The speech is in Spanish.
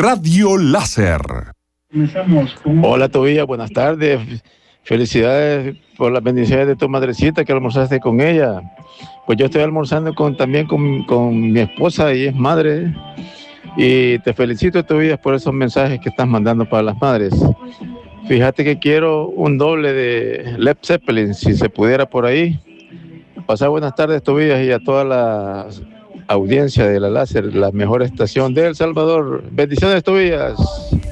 Radio Láser. Hola Tobías, buenas tardes. Felicidades por las bendiciones de tu madrecita que almorzaste con ella. Pues yo estoy almorzando también con mi esposa y es madre. Y te felicito Tobías por esos mensajes que estás mandando para las madres. Fíjate que quiero un doble de Led Zeppelin, si se pudiera por ahí. Pasar buenas tardes Tobías y a toda la audiencia de la Láser, la mejor estación de El Salvador. Bendiciones Tobías.